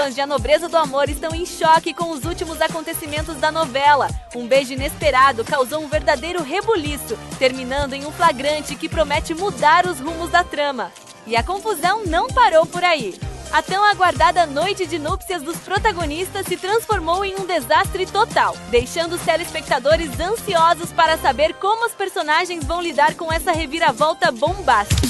fãs de A Nobreza do Amor estão em choque com os últimos acontecimentos da novela. Um beijo inesperado causou um verdadeiro rebuliço, terminando em um flagrante que promete mudar os rumos da trama. E a confusão não parou por aí. A tão aguardada noite de núpcias dos protagonistas se transformou em um desastre total, deixando os telespectadores ansiosos para saber como os personagens vão lidar com essa reviravolta bombástica.